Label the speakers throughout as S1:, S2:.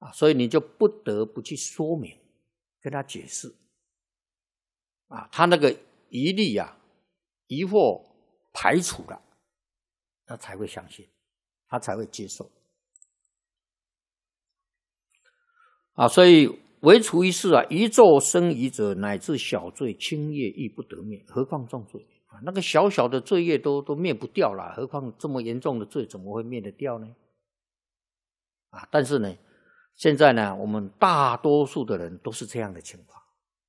S1: 所以你就不得不去说明，跟他解释他那个疑虑疑惑排除了，他才会相信，他才会接受所以唯除一事一咒生疑者，乃至小罪轻业亦不得灭，何况重罪那个小小的罪业都灭不掉了，何况这么严重的罪怎么会灭得掉呢？但是呢，现在呢，我们大多数的人都是这样的情况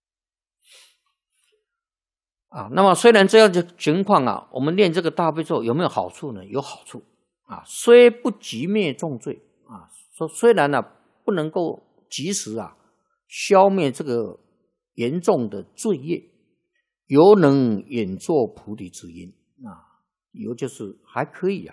S1: 那么虽然这样的情况我们念这个大悲咒有没有好处呢？有好处虽不及灭重罪虽然不能够及时消灭这个严重的罪业，犹能演作菩提之因犹就是还可以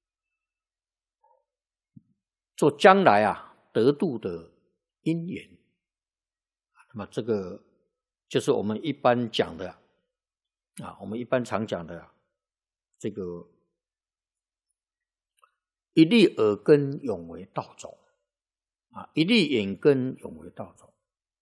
S1: 做将来得度的因缘那么这个就是我们一般讲的我们一般常讲的这个一粒耳根永为道种一粒眼根永为道种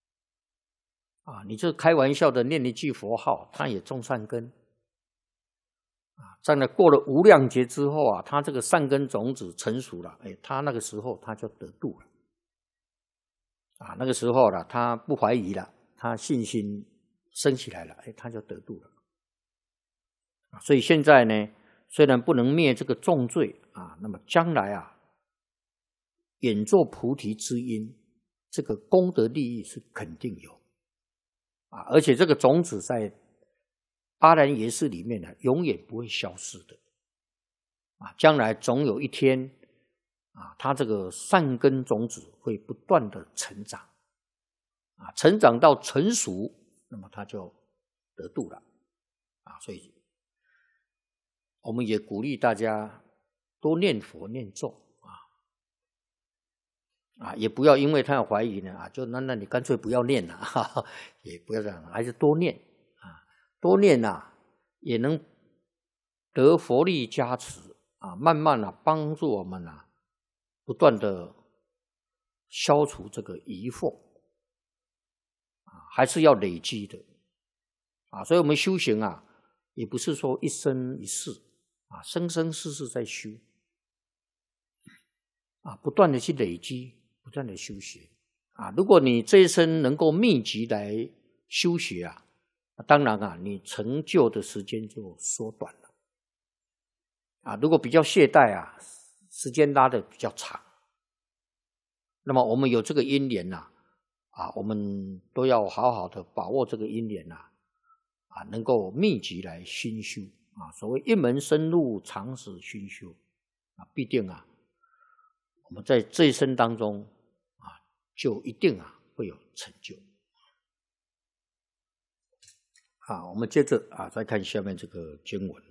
S1: 你这开玩笑的念一句佛号，它也种善根在那过了无量劫之后它这个善根种子成熟了它那个时候它就得度了那个时候他不怀疑了，他信心升起来了他就得度了所以现在呢，虽然不能灭这个重罪那么将来演作菩提之因，这个功德利益是肯定有而且这个种子在阿兰耶识里面永远不会消失的将来总有一天它这个善根种子会不断的成长成长到成熟，那么它就得度了所以我们也鼓励大家多念佛念咒也不要因为他有怀疑呢就那你干脆不要念了也不要这样，还是多念多念也能得佛力加持慢慢帮助我们不断的消除这个疑惑还是要累积的所以我们修行也不是说一生一世生生世世在修不断的去累积，不断的修学如果你这一生能够密集来修学当然你成就的时间就缩短了如果比较懈怠时间拉得比较长，那么我们有这个因缘我们都要好好的把握这个因缘能够密集来熏修所谓一门深入，长时熏修必定我们在这一生当中就一定会有成就我们接着再看下面这个经文。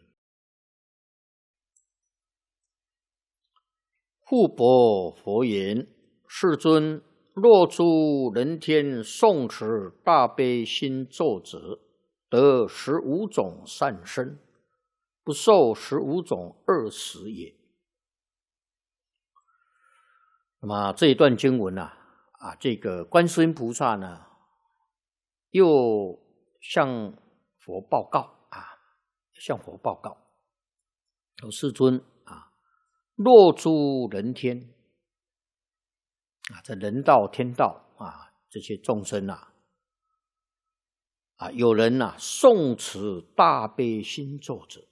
S1: 护钵佛言：世尊，若诸人天诵持大悲心咒者，得15种善身，不受15种恶死也。那么这一段经文这个观世音菩萨呢，又向佛报告向佛报告，世尊若诸人天在人道天道这些众生有人诵持大悲心咒者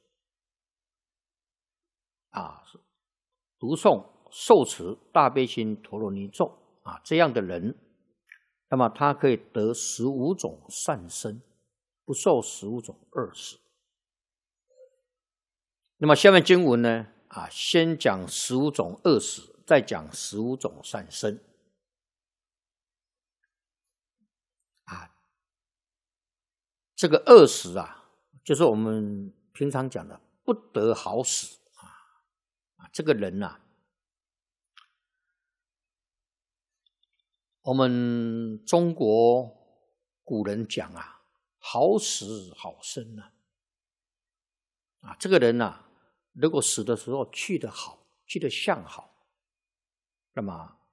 S1: 读诵受持大悲心陀罗尼咒这样的人，那么他可以得15种善身，不受15种恶死。那么下面经文呢先讲15种恶死，再讲15种善身这个恶死就是我们平常讲的不得好死这个人我们中国古人讲好死好生这个人如果死的时候去得好，去得相好，那么